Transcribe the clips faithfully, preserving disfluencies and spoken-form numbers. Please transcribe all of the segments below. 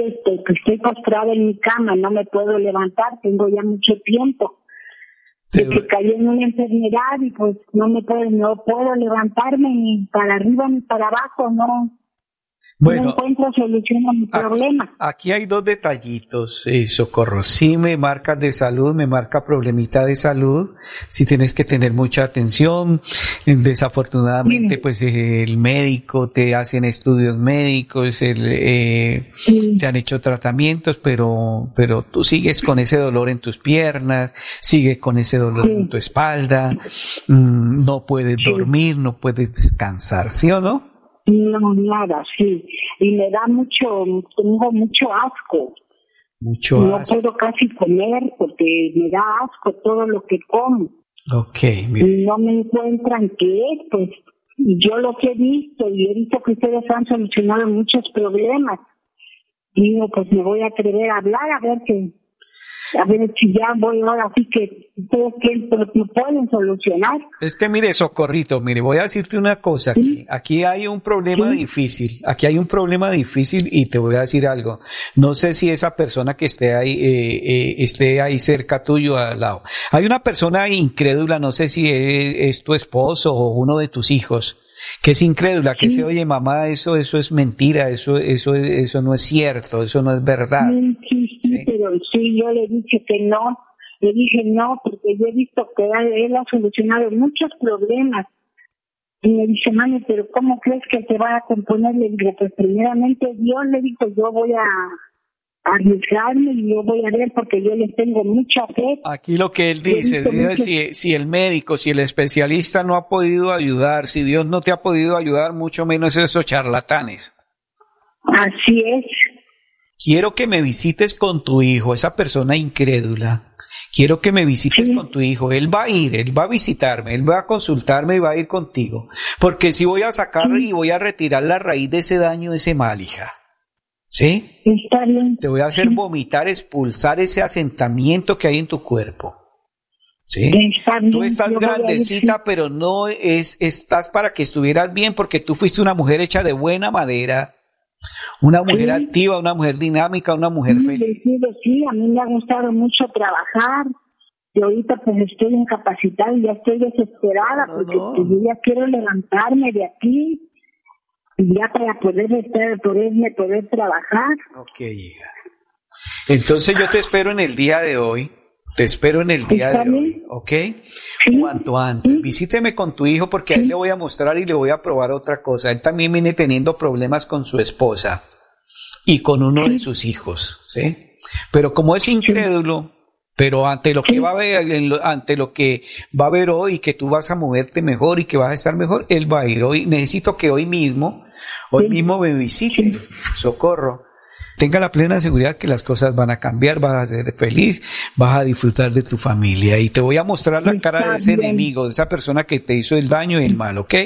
este, que estoy postrada en mi cama, no me puedo levantar, tengo ya mucho tiempo. De que caí en una enfermedad y pues no me puedo, no puedo levantarme ni para arriba ni para abajo, no. Bueno, no encuentro solución a mi problema. Aquí hay dos detallitos, eh, Socorro. Si me marcas de salud, me marca problemita de salud, si tienes que tener mucha atención. Desafortunadamente, sí. pues eh, el médico, te hacen estudios médicos, el, eh, sí. te han hecho tratamientos, pero, pero tú sigues con ese dolor en tus piernas, sigues con ese dolor sí. en tu espalda, mm, no puedes sí. dormir, no puedes descansar, ¿sí o no? No, nada, sí. Y me da mucho, tengo mucho asco. Mucho no asco. No puedo casi comer porque me da asco todo lo que como. Ok, mira. Y no me encuentran qué es, pues yo lo que he visto y he visto que ustedes han solucionado muchos problemas. Digo, pues me voy a atrever a hablar a ver que, a ver si ya voy ahora, así que ustedes que me pueden solucionar. Es que mire, Socorrito, mire, voy a decirte una cosa aquí. ¿Sí? Aquí hay un problema ¿Sí? difícil, aquí hay un problema difícil y te voy a decir algo. No sé si esa persona que esté ahí, eh, eh, esté ahí cerca tuyo al lado. Hay una persona incrédula, no sé si es, es tu esposo o uno de tus hijos, que es incrédula, que sí. dice, oye mamá, eso, eso es mentira, eso, eso, eso no es cierto, eso no es verdad. Sí, sí, sí, sí. Pero sí, yo le dije que no, le dije no, porque yo he visto que él ha solucionado muchos problemas. Y me dice, mami, pero ¿cómo crees que te va a componer? Le digo, pues primeramente Dios, le dijo, yo voy a arriesgarme y yo voy a ver porque yo les tengo mucha fe. Aquí lo que él dice, dice si, si el médico, si el especialista no ha podido ayudar, si Dios no te ha podido ayudar, mucho menos esos charlatanes. Así es. Quiero que me visites con tu hijo, esa persona incrédula. Quiero que me visites sí. con tu hijo. Él va a ir, él va a visitarme, él va a consultarme y va a ir contigo. Porque si voy a sacar sí. y voy a retirar la raíz de ese daño, de ese mal, hija. ¿Sí? Está bien. Te voy a hacer sí. vomitar, expulsar ese asentamiento que hay en tu cuerpo. ¿Sí? Está bien. Tú estás Yo grandecita, ir, sí. pero no es, estás para que estuvieras bien porque tú fuiste una mujer hecha de buena madera. Una mujer sí. activa, una mujer dinámica, una mujer sí, feliz. Sí, sí, a mí me ha gustado mucho trabajar. Y ahorita pues estoy incapacitada y ya estoy desesperada no, porque no. Pues, yo ya quiero levantarme de aquí. Ya para poder estar, poderme poder trabajar. Ok, hija. Entonces yo te espero en el día de hoy. Te espero en el día de hoy, ¿ok? Sí. Cuanto antes. Sí. Visíteme con tu hijo porque sí. a él le voy a mostrar y le voy a probar otra cosa. Él también viene teniendo problemas con su esposa y con uno sí. de sus hijos, ¿sí? Pero como es incrédulo, sí. pero ante lo que sí. va a ver, ante lo que va a ver hoy, que tú vas a moverte mejor y que vas a estar mejor, él va a ir. Hoy necesito que hoy mismo Hoy sí. mismo me visite, sí. Socorro. Tenga la plena seguridad que las cosas van a cambiar, vas a ser feliz, vas a disfrutar de tu familia. Y te voy a mostrar la Está cara de ese bien. enemigo, de esa persona que te hizo el daño y el mal, ¿ok?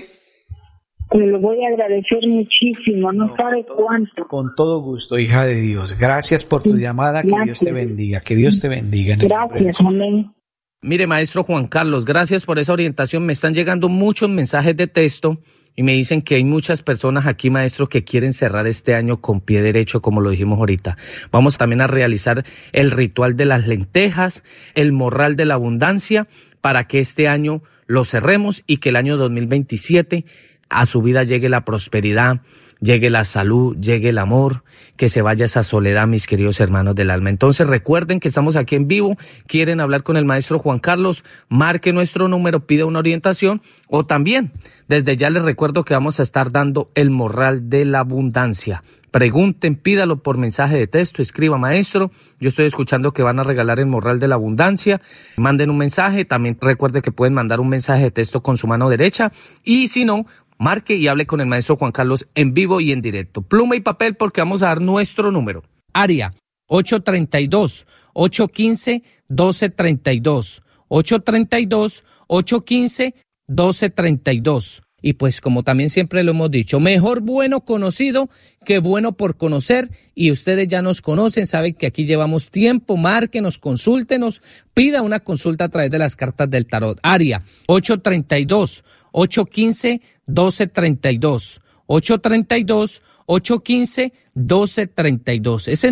Te lo voy a agradecer muchísimo, no, no sabe todo, cuánto. Con todo gusto, hija de Dios. Gracias por tu sí. llamada, que Gracias. Dios te bendiga, que Dios te bendiga. En Gracias, amén. Mire, maestro Juan Carlos, gracias por esa orientación. Me están llegando muchos mensajes de texto. Y me dicen que hay muchas personas aquí, maestro, que quieren cerrar este año con pie derecho, como lo dijimos ahorita. Vamos también a realizar el ritual de las lentejas, el morral de la abundancia, para que este año lo cerremos y que el año dos mil veintisiete a su vida llegue la prosperidad, llegue la salud, llegue el amor, que se vaya esa soledad, mis queridos hermanos del alma. Entonces recuerden que estamos aquí en vivo, quieren hablar con el maestro Juan Carlos, marque nuestro número, pida una orientación, o también, desde ya les recuerdo que vamos a estar dando el morral de la abundancia. Pregunten, pídalo por mensaje de texto, escriba maestro, yo estoy escuchando que van a regalar el morral de la abundancia, manden un mensaje, también recuerde que pueden mandar un mensaje de texto con su mano derecha, y si no, marque y hable con el maestro Juan Carlos en vivo y en directo. Pluma y papel porque vamos a dar nuestro número. Área ocho tres dos, ocho uno cinco, uno dos tres dos. ocho tres dos, ocho uno cinco, uno dos tres dos. Y pues como también siempre lo hemos dicho, mejor bueno conocido que bueno por conocer. Y ustedes ya nos conocen, saben que aquí llevamos tiempo. Márquenos, consúltenos, pida una consulta a través de las cartas del tarot. Área ocho tres dos, ocho uno cinco, uno dos tres dos. ocho tres dos, ocho uno cinco, uno dos tres dos. Ese